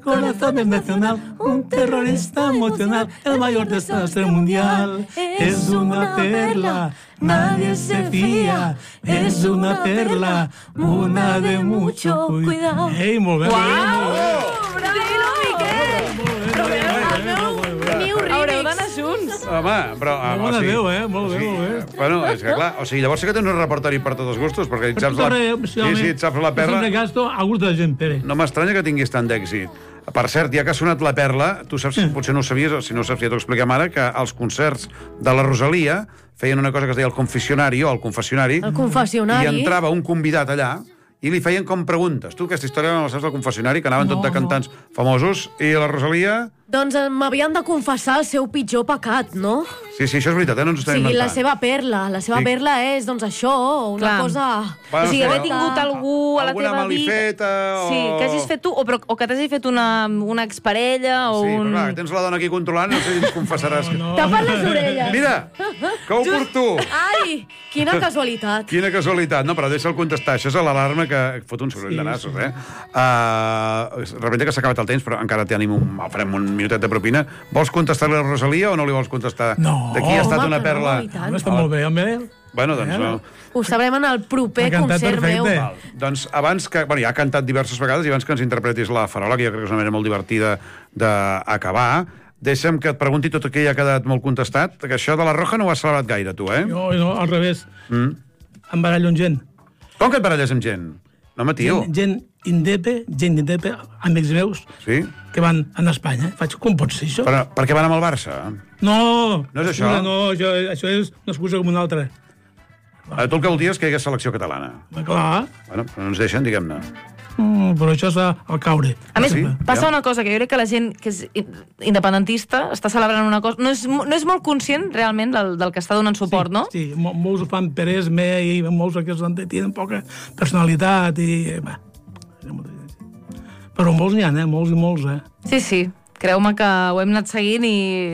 corazón es nacional, un terrorista emocional, el mayor desastre mundial. Es una perla, nadie se fía, es una perla, una de mucho cuidado. Ei, molt bé. Dilo, Miquel! Però el meu remix. Haureu d'anar junts. Home, però... Bona veu, molt bé, molt bé. Bueno, és que clar, o sigui, llavors sí que tens un repertori per tots els gustos, perquè et saps la... Sí, et saps la perla... Sempre gasto a gust de la gent, Pere. No m'estranya que tinguis tant d'èxit. Per cert, ja que ha sonat la perla, tu saps, potser no ho sabies, o si no ho saps ja t'ho expliquem ara, que als concerts de la Rosalia feien una cosa que es deia el confessionari, o el confessionari. El confessionari. I entrava un convidat allà i li feien com preguntes. Tu aquesta història no la saps del confessionari, que anaven tot de cantants famosos, i la Rosalia... Doncs m'havien de confessar el seu pitjor pecat, no? Sí, això és veritat, no ens ho estem inventant. La seva perla. La seva perla és, doncs, això, una cosa... O sigui, haver tingut algú a la teva vida... Alguna malifeta, o... Sí, que hagis fet tu, o que t'hagi fet una exparella, o un... Sí, un... però clar, tens la dona aquí controlant, no sé si ens confessaràs. Tapa't les orelles. Mira, que oportú. Ai, quina casualitat. Quina casualitat. No, però deixa'l contestar. Això és l'alarma que fot un soroll de nassos, eh? De repente que s'ha acabat el temps, però encara tenim farem un minutet de propina. Vols contestar-li a la Rosalia o no li vols contestar? No. De qui ha estat una perla? No, està molt bé, home. Bueno, doncs no. Ho sabrem en el proper concert meu. Val. Doncs abans que... Bueno, ja ha cantat diverses vegades i abans que ens interpretis la farola, que jo crec que és una manera molt divertida d'acabar, deixa'm que et pregunti tot el que ja ha quedat molt contestat, que això de la Roja no ho has celebrat gaire, tu, eh? No, al revés. Em barallo amb gent. Com que et baralles amb gent? No, home, tio. Gent indepe, amics meus, sí? Que van a Espanya. Faig, com pot ser això? Però per què van amb el Barça? No! No és això? No, això és una excusa com una altra. Tu el que voldries que hi hagués selecció catalana. Clar. Bueno, no ens deixen, diguem-ne. Però això és al caure. A més, passa una cosa, que jo crec que la gent que és independentista està celebrant una cosa... No és molt conscient, realment, del que està donant suport, no? Sí, molts ho fan per esme i molts que tenen poca personalitat i... Però molts n'hi ha, molts i molts, Sí. Creu-me que ho hem anat seguint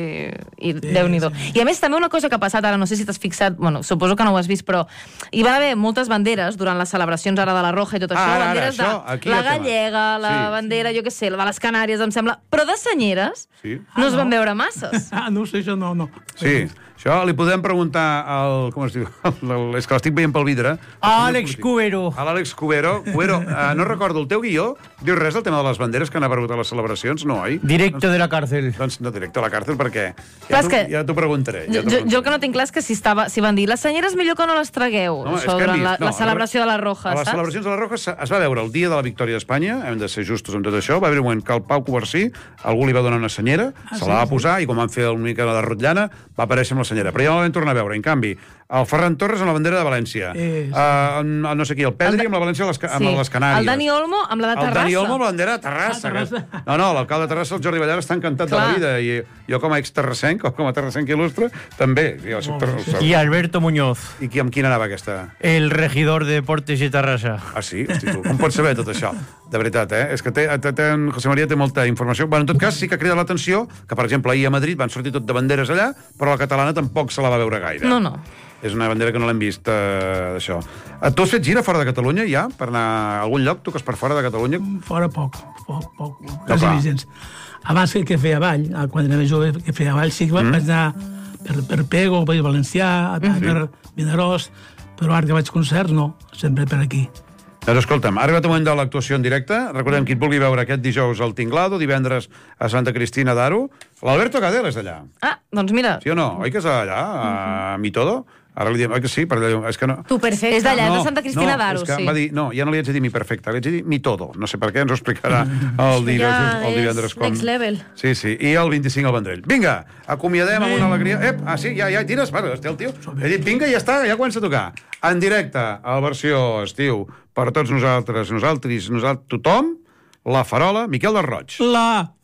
i Déu-n'hi-do. I a més, també una cosa que ha passat ara, no sé si t'has fixat, bueno, suposo que no ho has vist, però hi van haver moltes banderes durant les celebracions ara de la Roja i tot això, banderes de la gallega, la bandera, jo què sé, la de les Canàries, em sembla, però de senyeres no es van veure masses. No sé, això no. Sí, això li podem preguntar al... Com es diu? És que l'estic veient pel vidre. Àlex Cubero. A l'Àlex Cubero. Cubero, no recordo, el teu guió diu res del tema de les banderes que han aparegut a les celebracions, no, oi? Directo de la cárcel. Doncs no, directo a la càrcel, per què? Ja t'ho preguntaré. Jo el que no tinc clar és que si van dir les senyeres millor que no les tragueu, durant la celebració de la Roja, saps? A les celebracions de la Roja es va veure el dia de la victòria d'Espanya, hem de ser justos amb tot això, va haver un moment que el Pau Covarsí, algú li va donar una senyera, se la va posar, i com van fer una mica de rotllana, va aparèixer amb la senyera. Però ja no la vam tornar a veure. En canvi, el Ferran Torres amb la bandera de València. No sé qui, el Pedri amb la València amb les Canàries. El Dani Olmo amb la de Terrassa. El Dani Olmo amb la bandera de Terrassa. No, l'alcalde de Terrassa, el Jordi Ballart, està encantat de la vida. I jo com a exterrassenc, o com a terrassenc il·lustre, també. I Alberto Muñoz. I amb quina anava aquesta? El regidor de Deportes de Terrassa. Ah, sí? Hosti, com pots saber tot això? De veritat, És que en José María té molta informació. Bueno, en tot cas, sí que crida l'atenció que, per exemple, ahir a Madrid van sortir tot de banderes allà, però la catalana tampoc se la va veure gaire. No. És una bandera que no l'hem vist, d'això. Tu has fet gira fora de Catalunya, ja? Per anar a algun lloc? Toques per fora de Catalunya? Fora poc. Quasi gens. Abans que feia ball, quan era jove, que feia ball, sí que vaig anar per Pego, per Valencià, per Vinaròs, però ara que vaig concerts, no, sempre per aquí. Doncs escolta'm, ha arribat el moment de l'actuació en directe. Recordem, qui et vulgui veure aquest dijous al Tinglado, divendres a Santa Cristina d'Aro. L'Alberto Cadel és d'allà. Ah, doncs mira. Sí o no? Oi que és d'allà, a Mitodo? Ara li diem, oi que sí? És que no... Tu perfecte. És d'allà, de Santa Cristina d'Aro, sí. Va dir, no, ja no li haig de dir mi perfecte, li haig de dir mi todo. No sé per què, ens ho explicarà el divendres. Next level. Sí, i el 25 al Vendrell. Vinga, acomiadem amb una alegria. Sí, ja tires, el tio. He dit, vinga, ja està, ja comença a tocar. En directe, a la versió estiu, per tots nosaltres, tothom, la farola, Miquel del Roig. La